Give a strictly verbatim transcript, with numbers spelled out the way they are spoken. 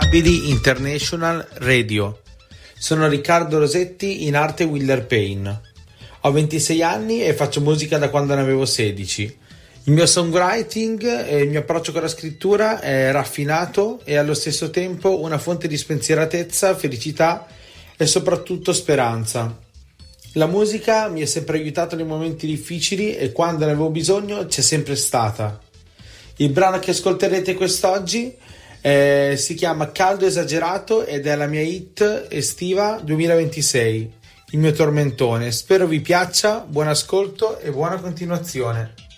Inarrivabili International Radio. Sono Riccardo Rosetti, in arte Willer Payne. Ho ventisei anni e faccio musica da quando ne avevo sedici. Il mio songwriting e il mio approccio con la scrittura è raffinato e allo stesso tempo una fonte di spensieratezza, felicità e soprattutto speranza. La musica mi ha sempre aiutato nei momenti difficili e quando ne avevo bisogno c'è sempre stata. Il brano che ascolterete quest'oggi eh, si chiama Caldo Esagerato ed è la mia hit estiva duemilaventisei, il mio tormentone. Spero vi piaccia, buon ascolto e buona continuazione.